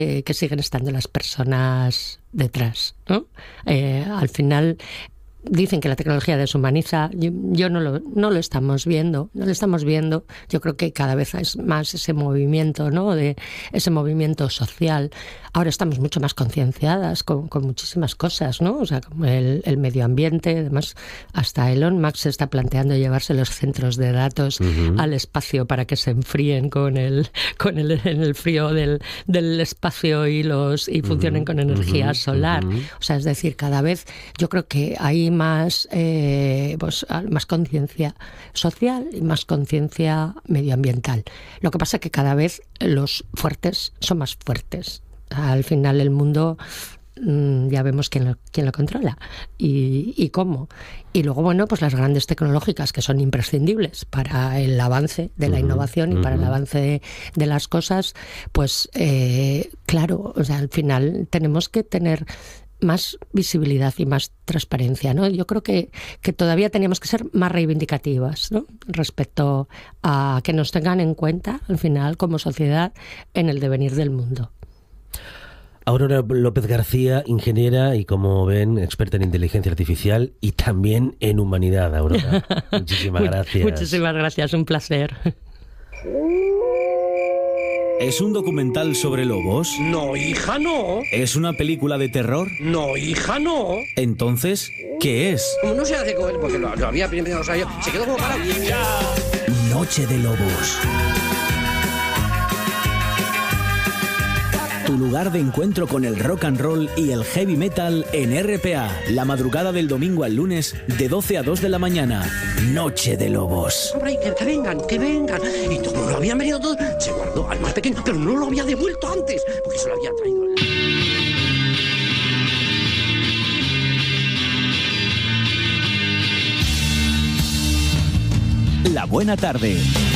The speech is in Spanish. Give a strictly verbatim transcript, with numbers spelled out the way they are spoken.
eh, que siguen estando las personas detrás, ¿no? Eh, al final dicen que la tecnología deshumaniza. Yo, yo no lo no lo estamos viendo, no lo estamos viendo. Yo creo que cada vez es más ese movimiento, ¿no? De ese movimiento social. Ahora estamos mucho más concienciadas con, con muchísimas cosas, ¿no? O sea, como el, el medio ambiente, además hasta Elon Musk se está planteando llevarse los centros de datos uh-huh. al espacio para que se enfríen con el con el, en el frío del, del espacio y los y funcionen uh-huh. con energía uh-huh. solar. Uh-huh. O sea, es decir, cada vez yo creo que hay más eh, pues, más conciencia social y más conciencia medioambiental. Lo que pasa es que cada vez los fuertes son más fuertes. Al final el mundo mmm, ya vemos quién lo, quién lo controla y, y cómo. Y luego, bueno, pues las grandes tecnológicas que son imprescindibles para el avance de la uh-huh. innovación y uh-huh. para el avance de, de las cosas, pues eh, claro, o sea, al final tenemos que tener más visibilidad y más transparencia, ¿no? Yo creo que, que todavía teníamos que ser más reivindicativas, ¿no? Respecto a que nos tengan en cuenta, al final, como sociedad, en el devenir del mundo. Aurora López García, ingeniera y, como ven, experta en inteligencia artificial y también en humanidad, Aurora. Muchísimas gracias. Muchísimas gracias, un placer. ¿Es un documental sobre lobos? No, hija, no. ¿Es una película de terror? No, hija, no. Entonces, ¿qué es? Como no se hace con él, porque lo, lo había primero, o sea, yo, se quedó como para... Noche de Lobos. Tu lugar de encuentro con el rock and roll y el heavy metal en R P A. La madrugada del domingo al lunes de doce a dos de la mañana. Noche de Lobos. Hombre, que, que vengan, que vengan. Y como lo habían venido todo, se guardó al más pequeño, pero no lo había devuelto antes, porque se lo había traído. La buena tarde.